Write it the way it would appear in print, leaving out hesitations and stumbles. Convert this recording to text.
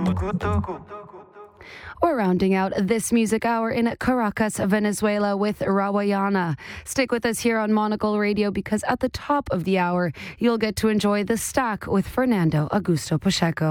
We're rounding out this music hour in Caracas, Venezuela with Rawayana. Stick with us here on Monocle Radio because at the top of the hour, you'll get to enjoy The Stack with Fernando Augusto Pacheco.